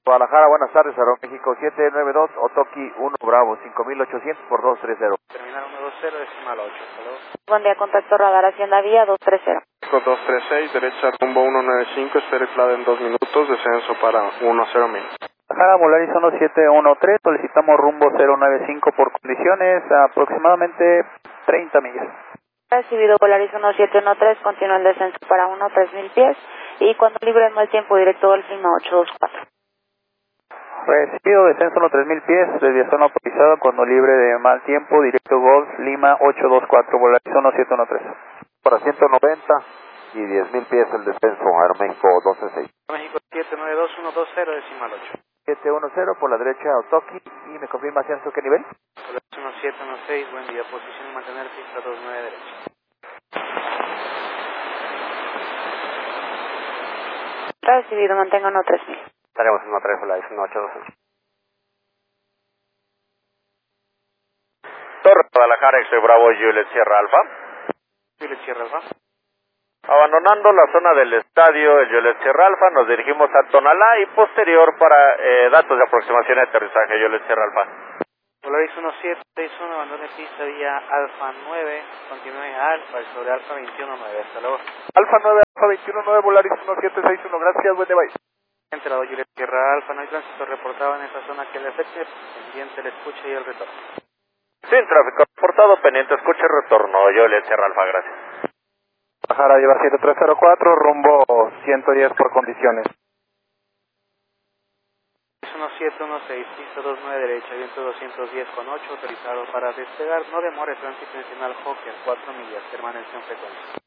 Guadalajara, buenas tardes, Aeroméxico 792, Otoki 1 Bravo, 5800 por 230. Terminal 120, decimal 8, saludos. Buen día, contacto radar Hacienda Vía 230. 236, derecha rumbo 195, espere clave en 2 minutos, descenso para 10 mil. Guadalajara, Volaris 1713, solicitamos rumbo 095 por condiciones, aproximadamente 30 millas. Recibido Volaris 1713, continúa el descenso para 3000 pies y cuando libre de mal tiempo directo Golf Lima 824. Recibido descenso 3000 pies, desviación autorizada cuando libre de mal tiempo, directo Golf Lima 824, Volaris 1713. Para 190 y 10,000 pies el descenso, Aeroméxico 236. México 792120, decimal 8. 710 por la derecha, Otoki, y me confirma ascenso, ¿qué nivel? 1716, buen día, posición y mantener pista 29 derecha. Recibido, mantenga 3000. Estaremos en 13, Volaris 1812. Torre Guadalajara, X Bravo, Juliet Sierra Alfa. Juliet Sierra Alfa. Abandonando la zona del estadio Juliet Sierra Alfa, nos dirigimos a Tonalá y posterior para datos de aproximación y aterrizaje, Juliet Sierra Alfa. Volaris 1761, abandone pista vía Alfa 9, continúe a Alfa y sobre Alfa 219, hasta luego. Alfa 9, Alfa 219, Volaris 1761, gracias, buen día, bye. Entrado Juliet Sierra Alfa, no hay tránsito reportado en esta zona que le afecte, pendiente el escuche y el retorno. Sin tráfico reportado, pendiente escuche y retorno, Juliet Sierra Alfa, gracias. Guadalajara lleva 7304, rumbo 110 por condiciones. 1716, pista 29 derecha, viento 210,8, autorizado para despegar, no demore, tránsito nacional Hawker, 4 millas, permanencia en frecuencia.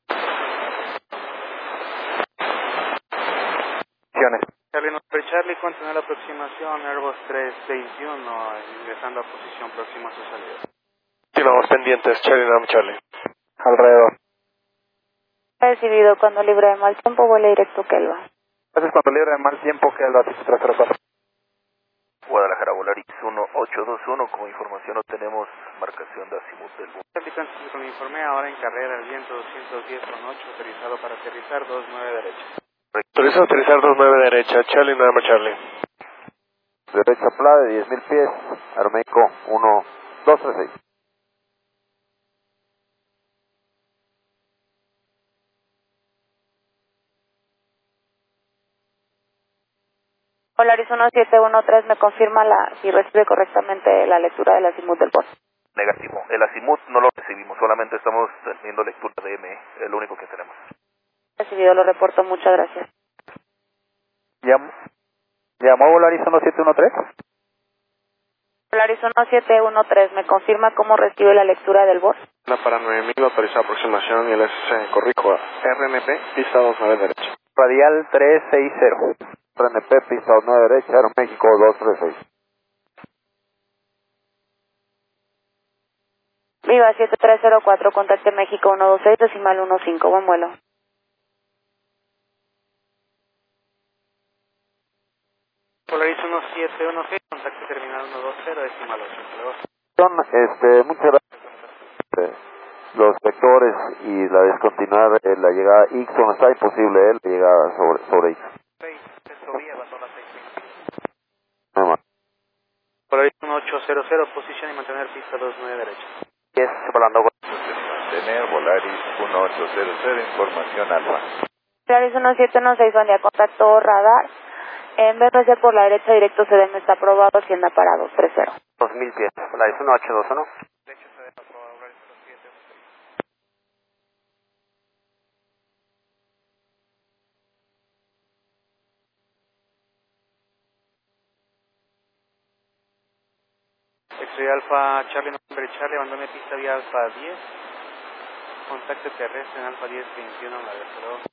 Charlie, continúa la aproximación, Airbus 321, ingresando a posición próxima a su salida. Sí, vamos pendientes, Charlie. Alrededor. Recibido, cuando libre de mal tiempo, vuela directo Kelva. Gracias, cuando libre de mal tiempo, Kelva 304. Guadalajara, Volaris 1821, como información no tenemos marcación de azimut del vuelo. Charlie, con informe ahora en carrera, el viento 210,8, autorizado para aterrizar 29 derecha. Autoriza aterrizar 29 derecha, Charlie. Derecha pla de 10,000 pies, Aeroméxico 1236. Volaris 1713, me confirma si recibe correctamente la lectura del azimut del bus. Negativo, el azimut no lo recibimos, solamente estamos teniendo lectura de ME, es lo único que tenemos. Recibido, lo reporto, muchas gracias. ¿Llamó Volaris 1713? Volaris 1713, me confirma cómo recibe la lectura del bus. Para 9000, autorizada aproximación y el Corrico RNP, pista 29 derecha. Radial 360. RNP, pista 29 derecha, Aeroméxico 236. Viva 7304, contacte México 126, decimal 15, buen vuelo. Volaris 1716, contacte terminal 120, decimal 8. Muchas gracias. Los vectores y la descontinuar la llegada X, no está imposible la llegada sobre X. 6, vía, abandona 6. No más. Volaris 1800, posición y mantener pista 29 derecha. Yes, volando. Mantener Volaris 1800, información alfa. Volaris 1716, buen día, contacto radar. En BRC por la derecha, directo CDM está aprobado, Hacienda para 230. 2000 pies, Volaris 1821. Derecho se deja aprobado, Volaris 1716. Estoy Alfa Charlie, nombre Charlie, abandone pista vía Alfa 10. Contacto terrestre en Alfa 10, 21, la de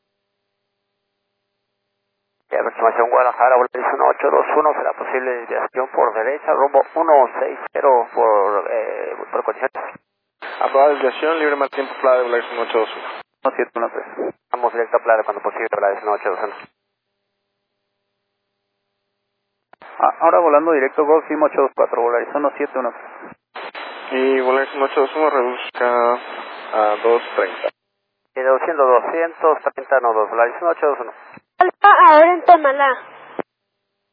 Aproximación Guadalajara, Volaris 1821, será posible desviación por derecha, rumbo 160 por condiciones. aprobada desviación, libre mal tiempo, fla de Volaris 1821. 1713. Vamos directo a Playa cuando posible, Volaris 1821. Ahora volando directo Golf Lima 824, Volaris 1713. Y Volaris 1821 reduzca a 230. Y deduciendo 230 no 2, Volaris 1821. Alfa ahora en Tonalá.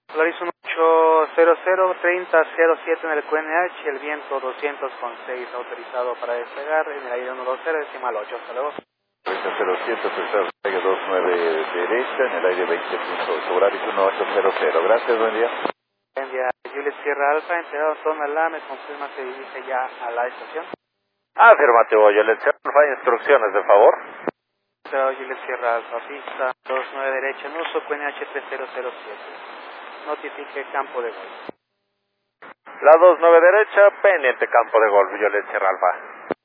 Polaris 1800, 3007 en el QNH, el viento 200,6, autorizado para despegar en el aire 120, decimal 8, hasta luego. 3007, autorizado despegue 29 derecha en el aire 20.8, Polaris 1800, gracias, buen día. Buen día, Juliet Sierra Alfa, entregado Tonalá, me confirma se dirige ya a la estación. Afirmativo, Juliet Sierra Alfa, instrucciones de favor. Entregado Juliet Sierra Alfa, pista 29 derecha en uso, QNH 3007. Notifique campo de golf. La 29 derecha, pendiente campo de golf, Juliet Sierra Alfa.